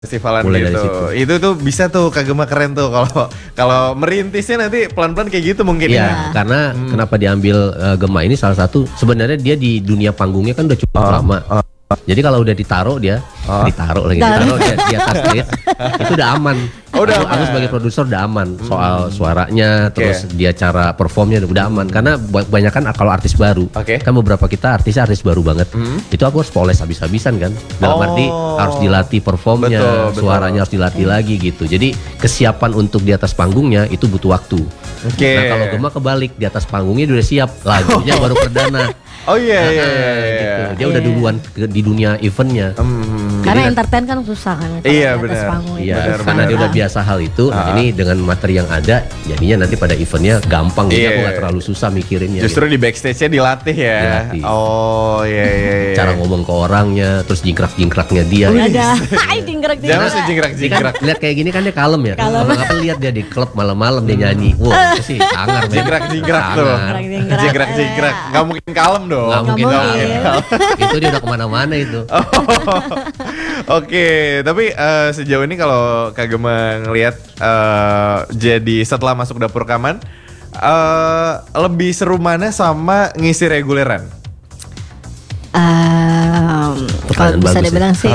festivalan Mulai dari gitu. situ. Itu tuh bisa tuh Kagema keren tuh kalau merintisnya nanti pelan-pelan kayak gitu mungkin ya. Iya, karena kenapa diambil Gema ini salah satu sebenarnya dia di dunia panggungnya kan udah cukup lama. Jadi kalau udah ditaruh dia ditaruh di atas stage itu udah aman. Oh, udah Aku aman. sebagai produser udah aman soal suaranya, terus dia cara performnya udah aman. Karena banyak kan kalau artis baru, kan beberapa kita artis baru banget. Itu aku harus poles habis-habisan kan. Dalam arti harus dilatih performnya, Betul. suaranya harus dilatih lagi gitu. Jadi kesiapan untuk di atas panggungnya itu butuh waktu. Nah kalau Gema kebalik, di atas panggungnya dia udah siap, lagunya baru perdana. Oh iya. Gitu. Dia udah duluan di dunia eventnya. Karena entertain kan susah kan. Iya, kalau di atas benar. panggung itu. Iya, Benar, karena dia udah biasa hal itu. Nah ini dengan materi yang ada, jadinya nanti pada eventnya gampang. Jadi aku nggak terlalu susah mikirinnya. Justru di backstage-nya dilatih ya. Dilatih. Oh iya. Cara ngomong ke orangnya, terus jingkrak-jingkraknya dia. Ada. Hai jingkrak Jangan jingkrak. sejingkrak-jingkrak. Lihat kayak gini kan dia kalem ya. Apa lihat dia di klub malam-malam dia nyanyi. Wah, itu sih sangar. men. Jingkrak-jingkrak tuh. Sangar. Jingkrak-jingkrak. Nggak mungkin kalem dong. Nggak mungkin mungkin. dong. Itu dia udah kemana-mana itu. Oke, tapi sejauh ini kalau Kagema ngelihat jadi setelah masuk dapur rekaman lebih seru mana sama ngisi reguleran? Kalau bisa bagus dibilang sih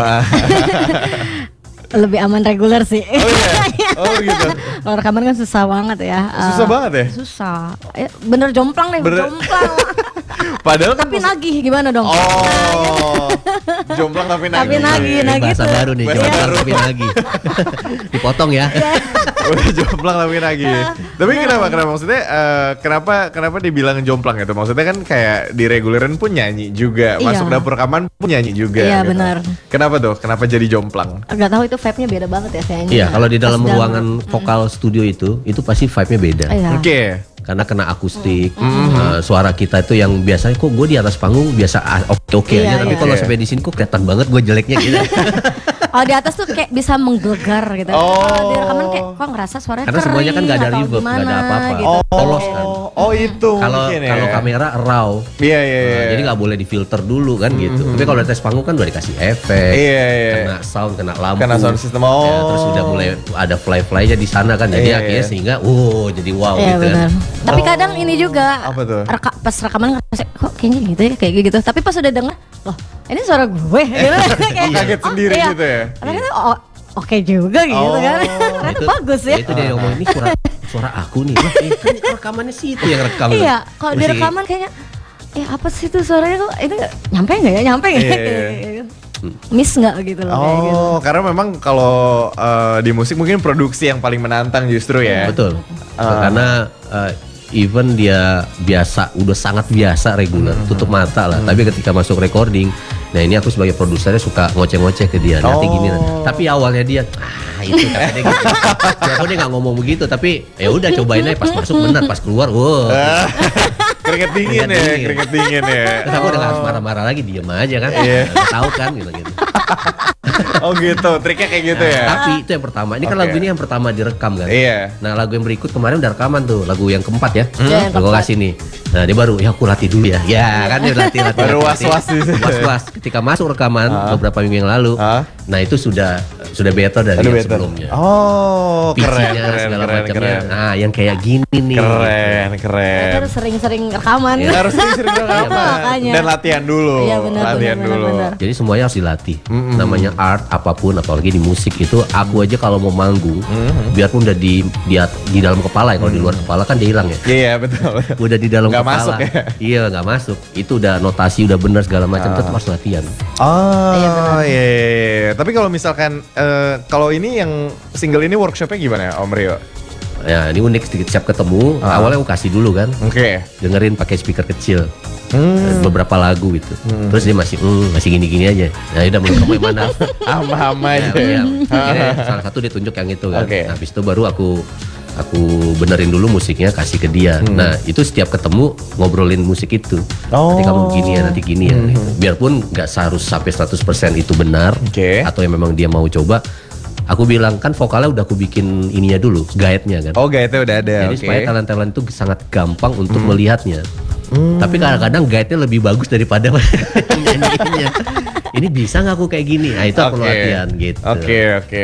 lebih aman reguler sih. Oh iya. Oh gitu. Kalau rekaman kan susah banget ya. Susah banget ya? Susah. Bener jomplang deh, Bener. jomplang. Padahal kan Tapi nagih gimana dong? Oh, jomplang tapi nagih. Tapi nagih, Ini nagih bahasa tuh. baru nih, Bahasa jomplang baru. tapi lagi. Dipotong ya. Udah jomplang tapi nagih. Tapi kenapa maksudnya kenapa dibilang jomplang itu? Maksudnya kan kayak di reguleran pun nyanyi juga, Iya. masuk dapur rekaman pun nyanyi juga. Iya, gitu. benar. Kenapa tuh? Kenapa jadi jomplang? Gak tahu itu vibe-nya beda banget ya kayaknya. Iya, kalau di dalam Pas ruangan vokal studio itu pasti vibe-nya beda. Iya. Oke. Karena kena akustik, suara kita itu yang biasanya kok gue di atas panggung biasa oke Iya, aja, tapi iya. kalau sampai di sini kok kelihatan banget gue jeleknya gitu. Kalau di atas tuh kayak bisa menggelegar gitu. Oh. Kalau di rekaman kayak kok ngerasa suaranya Karena semuanya kan nggak ada atau reverb, nggak ada gimana apa-apa. gitu. Polos kan. Oh itu Kalau mungkin ya. kalau kamera raw, Iya. jadi nggak boleh difilter dulu kan gitu. Tapi kalau di atas panggung kan udah dikasih efek, Iya. kena sound, kena lampu, Kena sound system. Ya, terus udah mulai ada fly-flynya di sana kan. Jadi Iya, akhirnya iya. sehingga jadi wow Iya gitu benar. kan. Tapi kadang ini juga Apa tuh? pas rekaman ngerasa kok kayaknya gitu ya kayak gitu. Tapi pas udah denger, loh ini suara gue gitu. Kayak, Kaget sendiri iya. gitu ya? Ternyata oke juga gitu kan. Ternyata bagus ya. Itu dia ngomong ini suara aku nih. Wah, kan rekamannya sih itu yang rekam. Iya, kalau di Mesti- rekaman kayaknya apa sih itu suaranya kok itu nyampe nggak ya? Nyampe nggak? Iya, ya? iya. Miss nggak gitu loh kayak gitu. Oh, karena memang kalau di musik mungkin produksi yang paling menantang justru ya. Betul. Karena even dia udah sangat biasa reguler, tutup mata lah. Tapi ketika masuk recording, nah ini aku sebagai produsernya suka ngoceh-ngoceh ke dia. Nanti gini. Tapi awalnya dia, itu kata dia gitu. Ya, aku dia nggak ngomong begitu, tapi ya udah cobain aja. Pas masuk benar, pas keluar, wow. Keringet dingin ya, keringet dingin ya. Terus aku udah nggak harus marah-marah lagi, diem aja kan. Iya. Udah tahu kan gitu. Oh gitu, triknya kayak gitu ya. Tapi itu yang pertama. Ini kan Oke. lagu ini yang pertama direkam kan. Iya. Nah lagu yang berikut kemarin udah rekaman tuh, lagu yang keempat ya. Iya, yang Lagu keempat. kasih nih. Nah dia baru, ya aku latih dulu ya. Ya kan dia latih. Baru was-was di situ. Was-was. Ketika masuk rekaman beberapa minggu yang lalu, nah itu sudah better dari Aduh, yang better. sebelumnya. Oh, keren, Pitch-nya, keren, segala keren, macamnya. keren. Nah yang kayak gini nih. Keren, Kita keren. harus sering-sering rekaman. Iya. Harus sering rekaman makanya. dan latihan dulu. Iya, benar, latihan benar, dulu. benar. Jadi semuanya harus dilatih. Namanya art apapun, apalagi di musik itu, aku aja kalau mau manggung, biarpun udah di dalam kepala ya, kalau di luar kepala kan dia hilang ya. Iya, betul. Udah di dalam Nggak kepala. masuk ya? Iya nggak masuk. Itu udah notasi udah benar segala macam, tetap harus latihan. Oh, iya. Tapi kalau misalkan kalau ini yang single ini workshopnya gimana Om Rio? Ya ini unik sedikit, siap ketemu. Awalnya aku kasih dulu kan, Oke. dengerin pakai speaker kecil. Beberapa lagu gitu. Terus dia masih gini-gini aja. Nah udah mau kamu yang mana? Ama-ama Ya, aja. ya. Akhirnya salah satu dia tunjuk yang itu kan. Oke. Nah, habis itu baru aku benerin dulu musiknya, kasih ke dia. Nah itu setiap ketemu ngobrolin musik itu. Nanti kamu gini ya, nanti gini ya. Gitu. Biarpun nggak harus sampai 100% itu benar, Oke. atau yang memang dia mau coba. Aku bilang kan vokalnya udah aku bikin ininya dulu, guide-nya kan. Oh, guide-nya udah ada. Jadi Oke. supaya talent-talent itu sangat gampang untuk melihatnya. Tapi kadang-kadang guide-nya lebih bagus daripada nyanyiinnya. Ini bisa nggak aku kayak gini? Nah itu aku Oke. latihan gitu. Oke.